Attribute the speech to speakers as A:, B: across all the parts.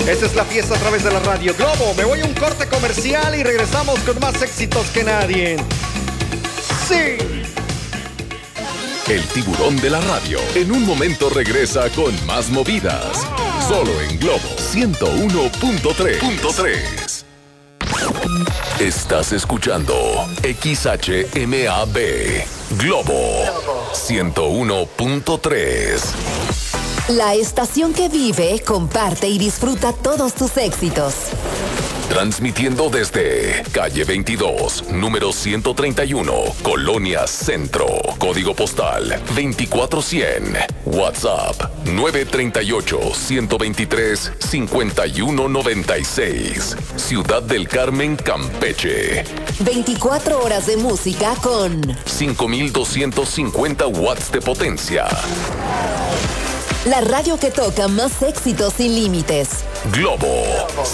A: Esta es la fiesta a través de la Radio Globo. Me voy a un corte comercial y regresamos con más éxitos que nadie. ¡Sí!
B: El tiburón de la radio en un momento regresa con más movidas. Solo en Globo 101.3. Estás escuchando XHMAB Globo 101.3.
C: La estación que vive, comparte y disfruta todos tus éxitos.
B: Transmitiendo desde calle 22, número 131, Colonia Centro, código postal 24100, WhatsApp 938-123-5196, Ciudad del Carmen, Campeche.
C: 24 horas de música con
B: 5250 watts de potencia.
C: La radio que toca más éxitos sin límites.
B: Globo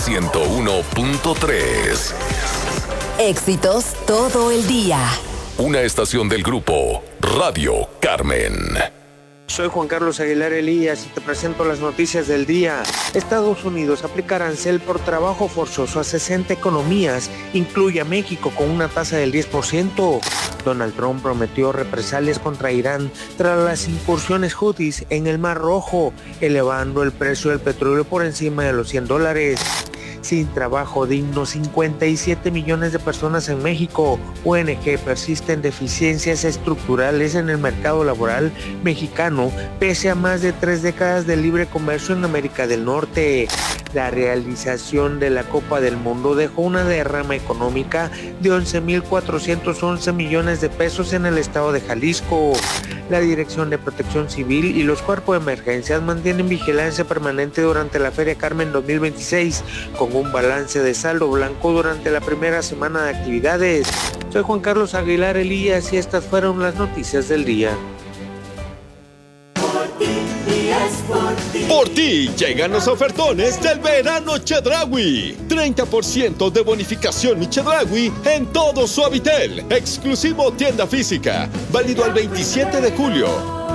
B: 101.3.
C: Éxitos todo el día.
B: Una estación del grupo Radio Carmen.
D: Soy Juan Carlos Aguilar Elías y te presento las noticias del día. Estados Unidos aplica arancel por trabajo forzoso a 60 economías, incluye a México con una tasa del 10%. Donald Trump prometió represalias contra Irán tras las incursiones houthis en el Mar Rojo, elevando el precio del petróleo por encima de los $100. Sin trabajo digno, 57 millones de personas en México. ONG persisten deficiencias estructurales en el mercado laboral mexicano, pese a más de 3 décadas de libre comercio en América del Norte. La realización de la Copa del Mundo dejó una derrama económica de 11.411 millones de pesos en el estado de Jalisco. La Dirección de Protección Civil y los cuerpos de emergencias mantienen vigilancia permanente durante la Feria Carmen 2026, con un balance de saldo blanco durante la primera semana de actividades. Soy Juan Carlos Aguilar Elías y estas fueron las noticias del día.
E: Por ti llegan los ofertones del verano Chedraui. 30% de bonificación y Chedraui en todo Suavitel. Exclusivo tienda física. Válido al 27 de julio.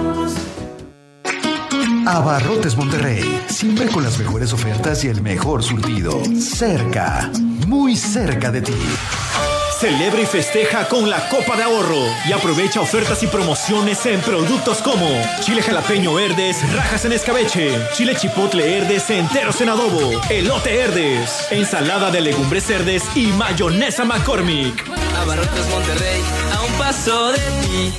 F: Abarrotes Monterrey, siempre con las mejores ofertas y el mejor surtido. Cerca, muy cerca de ti.
G: Celebra y festeja con la Copa de Ahorro y aprovecha ofertas y promociones en productos como chile jalapeño Herdes, rajas en escabeche, chile chipotle Herdes enteros en adobo, elote Herdes, ensalada de legumbres Herdes y mayonesa McCormick.
H: Abarrotes Monterrey, a un paso de ti.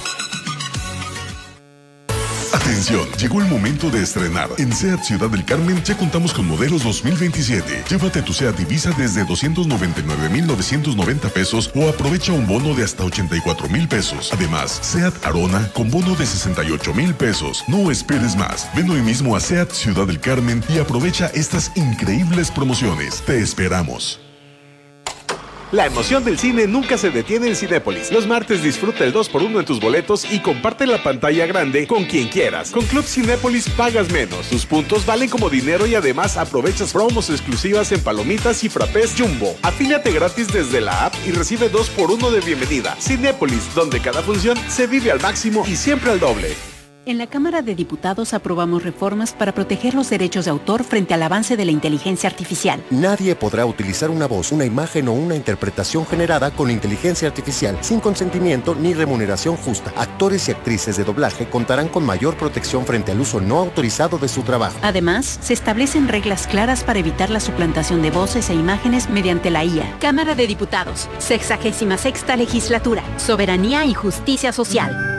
I: Atención, llegó el momento de estrenar. En SEAT Ciudad del Carmen ya contamos con modelos 2027. Llévate tu SEAT Ibiza desde 299,990 pesos o aprovecha un bono de hasta 84,000 pesos. Además, SEAT Arona con bono de 68,000 pesos. No esperes más. Ven hoy mismo a SEAT Ciudad del Carmen y aprovecha estas increíbles promociones. Te esperamos.
J: La emoción del cine nunca se detiene en Cinépolis. Los martes disfruta el 2x1 en tus boletos y comparte la pantalla grande con quien quieras. Con Club Cinépolis pagas menos. Tus puntos valen como dinero y además aprovechas promos exclusivas en palomitas y frappés Jumbo. Afíliate gratis desde la app y recibe 2x1 de bienvenida. Cinépolis, donde cada función se vive al máximo y siempre al doble.
K: En la Cámara de Diputados aprobamos reformas para proteger los derechos de autor frente al avance de la inteligencia artificial.
L: Nadie podrá utilizar una voz, una imagen o una interpretación generada con inteligencia artificial sin consentimiento ni remuneración justa. Actores y actrices de doblaje contarán con mayor protección frente al uso no autorizado de su trabajo.
K: Además, se establecen reglas claras para evitar la suplantación de voces e imágenes mediante la IA. Cámara de Diputados, 66ª Legislatura, Soberanía y Justicia Social.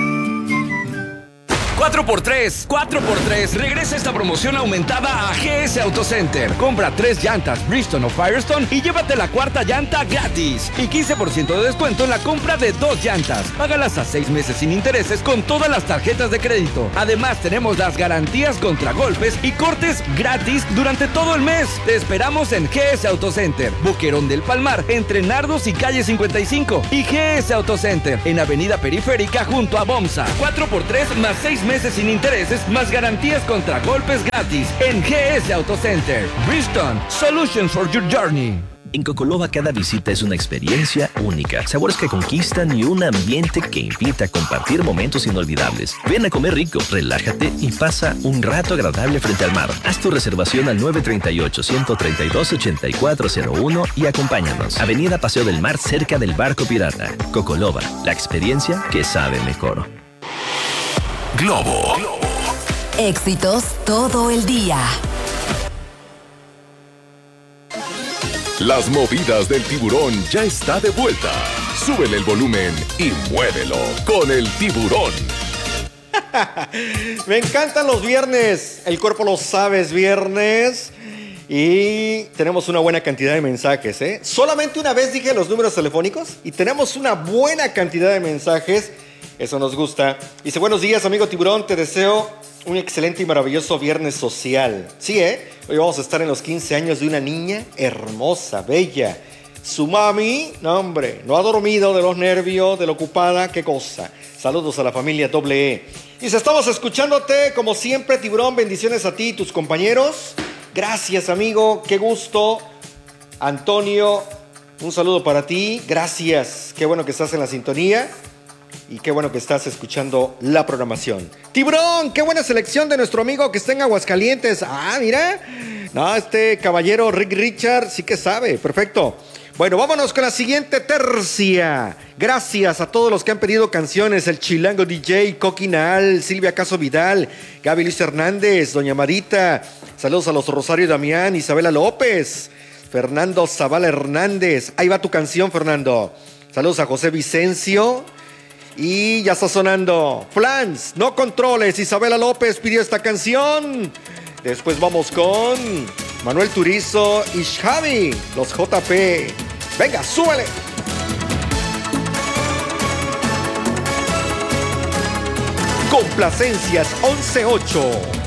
M: 4x3, regresa esta promoción aumentada a GS Auto Center. Compra 3 llantas Bridgestone o Firestone y llévate la 4ª llanta gratis. Y 15% de descuento en la compra de 2 llantas. Págalas a 6 meses sin intereses con todas las tarjetas de crédito. Además, tenemos las garantías contra golpes y cortes gratis durante todo el mes. Te esperamos en GS Auto Center, Boquerón del Palmar, entre Nardos y calle 55. Y GS Auto Center, en Avenida Periférica junto a Bomsa. 4x3 más 6 meses sin intereses, más garantías contra golpes gratis en GS Auto Center. Bridgestone, Solutions for Your Journey.
N: En Cocoloba cada visita es una experiencia única, sabores que conquistan y un ambiente que invita a compartir momentos inolvidables. Ven a comer rico, relájate y pasa un rato agradable frente al mar. Haz tu reservación al 938-132-8401 y acompáñanos. Avenida Paseo del Mar, cerca del Barco Pirata. Cocoloba, la experiencia que sabe mejor.
B: Globo.
C: Éxitos todo el día.
B: Las movidas del tiburón ya está de vuelta. Súbele el volumen y muévelo con el tiburón.
A: Me encantan los viernes. El cuerpo lo sabe, es viernes. Y tenemos una buena cantidad de mensajes, ¿eh? Solamente una vez dije los números telefónicos y tenemos una buena cantidad de mensajes. Eso nos gusta. Dice, buenos días, amigo tiburón. Te deseo un excelente y maravilloso viernes social. Sí, hoy vamos a estar en los 15 años de una niña hermosa, bella. Su mami, no hombre, no ha dormido de los nervios, de lo ocupada, qué cosa. Saludos a la familia E. Dice, estamos escuchándote como siempre, tiburón. Bendiciones a ti y tus compañeros. Gracias, amigo, qué gusto. Antonio, un saludo para ti. Gracias, qué bueno que estás en la sintonía. Y qué bueno que estás escuchando la programación. Tiburón, qué buena selección de nuestro amigo que está en Aguascalientes. Ah, mira. No, este caballero Rick Richard sí que sabe. Perfecto. Bueno, vámonos con la siguiente tercia. Gracias a todos los que han pedido canciones. El Chilango DJ, Coqui Naal, Silvia Caso Vidal, Gaby Luis Hernández, Doña Marita. Saludos a los Rosario Damián, Isabela López, Fernando Zavala Hernández. Ahí va tu canción, Fernando. Saludos a José Vicencio. Y ya está sonando Flans, No Controles. Isabela López pidió esta canción. Después vamos con Manuel Turizo y Xavi, los JP. Venga, súbele. Complacencias 11-8.